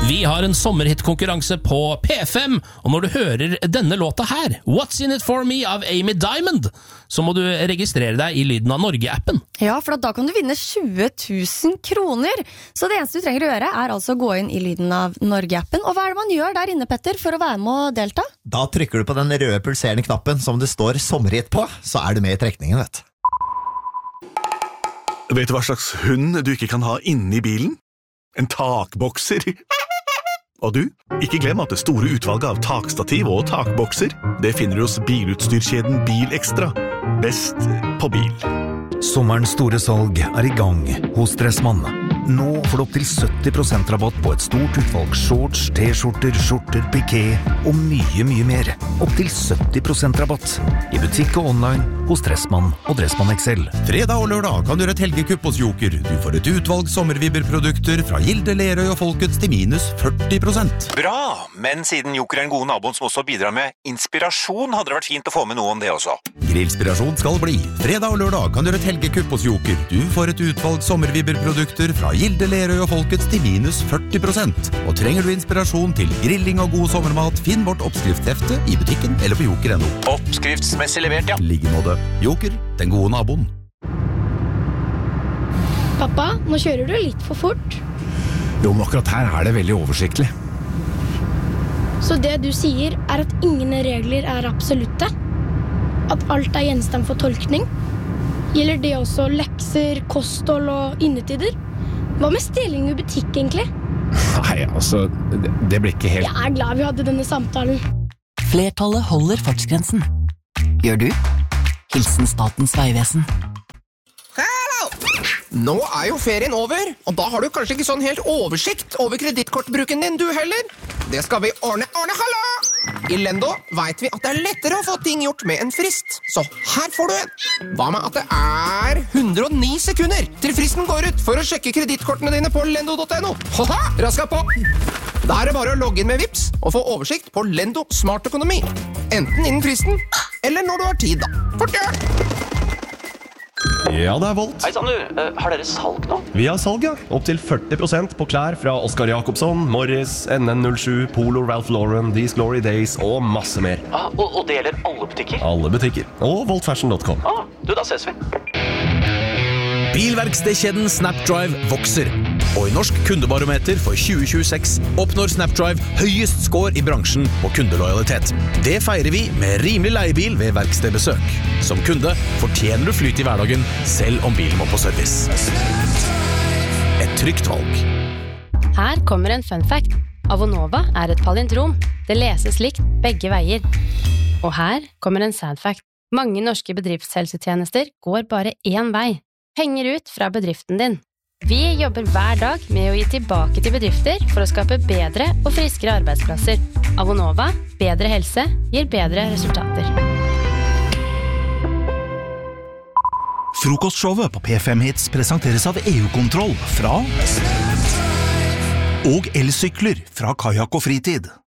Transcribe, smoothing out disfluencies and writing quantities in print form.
Vi har en sommerhitkonkurranse på P5, og når du hører denne låta her, What's In It For Me av Amy Diamond, så må du registrere deg i Lyden av Norge-appen. Ja, for da kan du vinne 20 000 kroner. Så det eneste du trenger å gjøre er altså å gå inn i Lyden av Norge-appen. Og hva er det man gjør der inne, Petter, for å være med og delta? Da trykker du på den røde pulserende knappen som det står sommerhit på, så er du med i trekningen, vet du. Vet du hva slags hund du ikke kan ha inne i bilen? En takbokser. Og du, ikke glem at det store utvalget av takstativ og takbokser, det finner du hos bilutstyrkjeden Bil Extra. Best på bil. Sommerens store salg er i gang hos Dressmann. Nå får du opp til 70% rabatt på et stort utvalg shorts, t-skjorter, skjorter, piké og mye mer. Opp til 70% rabatt i butikk og online hos Dressmann og Dressmann XL. Fredag og lørdag kan du gjøre et helgekupp hos Joker. Du får et utvalg sommervibberprodukter fra Gilde, Lerøy og Folkets til minus 40%. Bra, men siden Joker er en god naboen som også bidrar med inspirasjon, hadde det vært fint å få med noe om det også. Grillspirasjon skal bli. Fredag og lørdag kan du gjøre et helgekupp hos Joker. Du får et utvalg sommervibberprodukter fra Gilde, Lerøy og Folkets til minus 40%. Og trenger du inspirasjon til grilling og god sommermat, finn vårt oppskriftshefte i butikken eller på joker.no. Oppskriftsmessig levert, ja. Liggemåte. Joker, den gode naboen. Pappa, nå kjører du litt for fort. Jo, men akkurat her er det veldig oversiktlig. Så det du sier er at ingen regler er absolutte? At alt er gjenstand for tolkning? Gjelder det også lekser, kosthold og innetider? Hva med stjeling i butikk, egentlig? Nei, altså, det blir ikke helt... Jeg er glad vi hadde denne samtalen. Flertallet holder fartsgrensen. Gjør du? Hilsen Statens Vegvesen. Hallo! Nå er jo ferien over, og da har du kanskje ikke sånn helt oversikt over kredittkortbruken din, du heller. Det skal vi ordne, hallo! I Lendo vet vi at det er lettere å få ting gjort med en frist, så her får du en. Hva med at det er 109 sekunder til fristen går ut for å sjekke kredittkortene dine på lendo.no? Haha, raska på! Da er det bare å logge inn med Vips og få oversikt på Lendo Smart Økonomi. Enten innen fristen, eller når du har tid da. Fort gjør! Ja, det er Volt. Hei, Sander. Har dere salg nå? Vi har salg, ja. Opp til 40% på klær fra Oscar Jakobsson, Morris, NN07, Polo, Ralph Lauren, These Glory Days og masse mer. Og det gjelder alle butikker? Alle butikker. Og voltfashion.com. Da ses vi. Bilverkstedkjeden Snapdrive vokser. Og i Norsk kundebarometer for 2026 oppnår Snapdrive høyest score i bransjen på kundelojalitet. Det feirer vi med rimelig leiebil ved verkstedbesøk. Som kunde fortjener du flyt i hverdagen, selv om bilen må på service. Et trygt valg. Her kommer en fun fact. Avonova er et palindrom. Det leses likt begge veier. Og her kommer en sad fact. Mange norske bedriftshelsetjenester går bare én vei. Henger ut fra bedriften din. Vi jobber hver dag med å gi tilbake til bedrifter for å skape bedre og friskere arbeidsplasser. Avonova, bedre helse, gir bedre resultater. Frokostshowet på P5 Hits presenteres av EU-kontroll fra og elsykler fra Kajak og Fritid.